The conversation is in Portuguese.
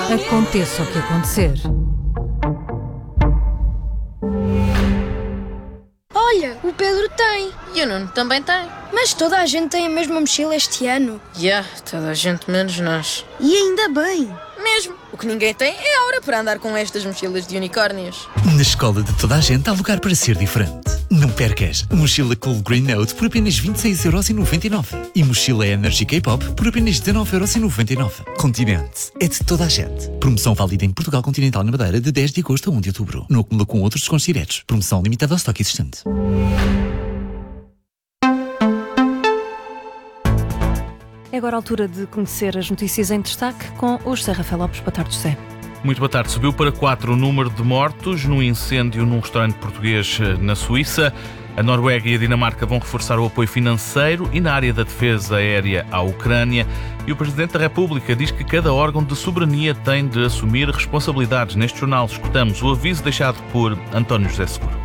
Aconteça o que acontecer. Olha, o Pedro tem. E o Nuno também tem. Mas toda a gente tem a mesma mochila este ano. Toda a gente menos nós. E ainda bem. Mesmo. O que ninguém tem é a hora para andar com estas mochilas de unicórnios. Na escola de toda a gente há lugar para ser diferente. Não percas. Mochila Cool Green Note por apenas 26,99€. E mochila Energy K-Pop por apenas 19,99€. Continente. É de toda a gente. Promoção válida em Portugal Continental na Madeira de 10 de agosto a 1 de outubro. Não acumula com outros descontos diretos. Promoção limitada ao estoque existente. É agora a altura de conhecer as notícias em destaque com o José Rafael Lopes. Boa tarde, José. Muito boa tarde. Subiu para 4 o número de mortos num incêndio num restaurante português na Suíça. A Noruega e a Dinamarca vão reforçar o apoio financeiro e na área da defesa aérea à Ucrânia. E o Presidente da República diz que cada órgão de soberania tem de assumir responsabilidades. Neste jornal escutamos o aviso deixado por António José Seguro.